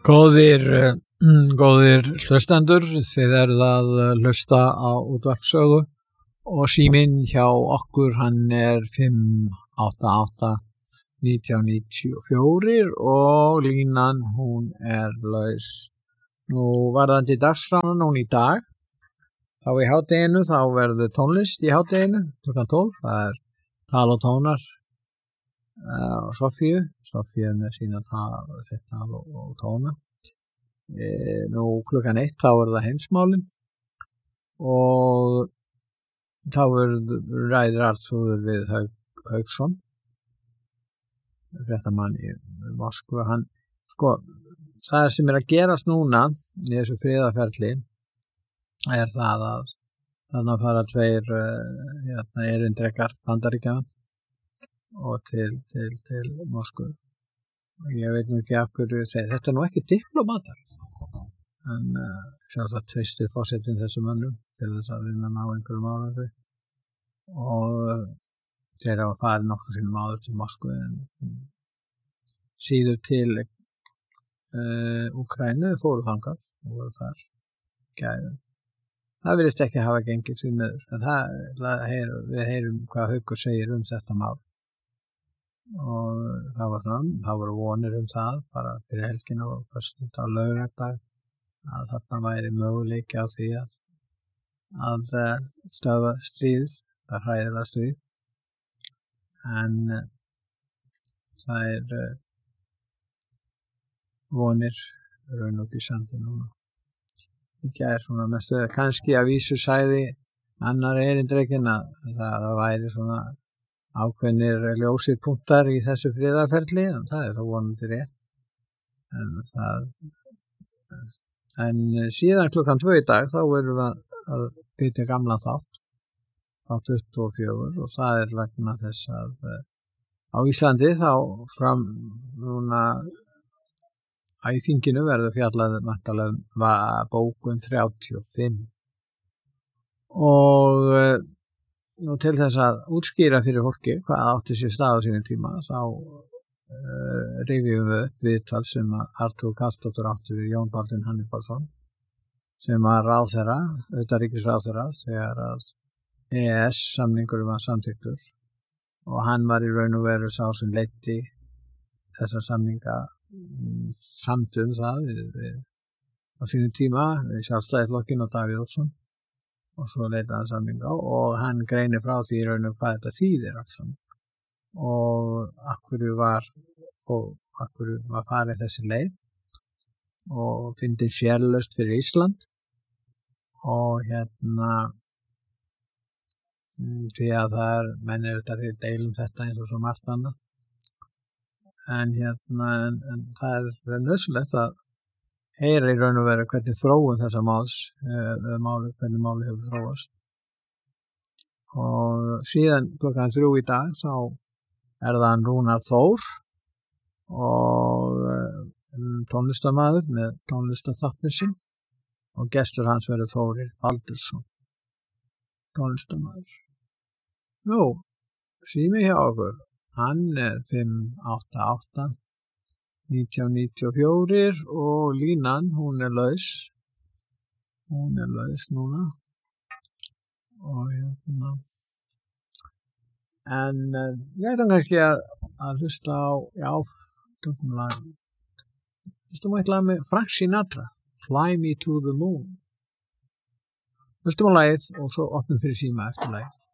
Góðir hlustendur, þið eruð að hlusta á útvarpssögu og síminn hjá okkur hann er 588-1994 og línan hún er laus. Nú varðandi dagskrána núna í dag, þá í hádeginu þá verður tónlist í hádeginu, klukkan 12, það er tal og tónar og Sofíu með sína sitt tal og tóna. Nú klukkan 1 þá er það heimsmálin og þá ræðir Arnþrúður við Hauksson, fréttamann í Moskvu. Það sem að gerast núna í þessu friðarferli er það að þarna fara tveir erindrekar Bandaríkjanna og til Moskvu. Ég veit nú ekki af hverju þeir, þetta er nú ekki diplomatar, en sjálfsagt treystir forsetinn þessum mönnum til þess að vinna ná einhverjum árangri og þeir hafa farið nokkrum sinnum áður til Moskvu en síður til Úkraínu fóru þangað og voru þar gæru. Það virðist ekki hafa gengið því miður, en við heyrum hvað Haukur segir þetta mál. Og það voru vonir það bara fyrir helgina og föstudag og laugardag að þarna væri möguleiki á því að stöðva stríð, það hræðilega stríð, en það vonir raun og í sandi núna. Í gær svona mestu, kannski að vísu sagði annar erindrekinn að það væri svona ákveðnir ljósir punktar í þessu friðarferli, en það er þá vonandi rétt. En síðan klukkan 2 í dag þá erum við að byrja gamlan þátt 24 og það er vegna þess að á Íslandi þá fram núna í þinginu verður fjallað væntanlega bókun 35 og nú til þess að útskýra fyrir fólki hvað átti sér stað á sínum tíma þá rifjum við upp viðtal sem Arnþrúður Karlsdóttir átti við Jón Baldvin Hannibalsson sem var ráðherra, utanríkisráðherra þegar að EES-samningur var samþykktur og hann var í raun og veru sá sem leiddi þessa samninga samtum það á sínum tíma við Sjálfstæðisflokkinn og Davíð Oddsson og svo leitaði hann samninga og hann greinir frá því í raun og hvað þetta þýðir allt saman og akkur var farið þessi leið og fyndin sérlaust fyrir Ísland og því að það menn auðvitað deilum þetta eins og svo margt annað en það er nauðsynlegt að heyra í raun og veru hvernig þróun þessa máls, hvernig máli hefur þróast. Og síðan klukkan 3 í dag þá er það Rúnar Þór og tónlistarmaður með tónlistarþáttinn sinn og gestur hans verður Þórir Baldursson, tónlistarmaður. Nú, sími hjá okkur, hann er 588-1994 og línan, hún er laus núna og en ég ætlum kannski að hlusta á hlustum á eitt lag með Frank Sinatra, Fly Me to the Moon. Hlustum á lagið og svo opnum fyrir síma eftir lagið.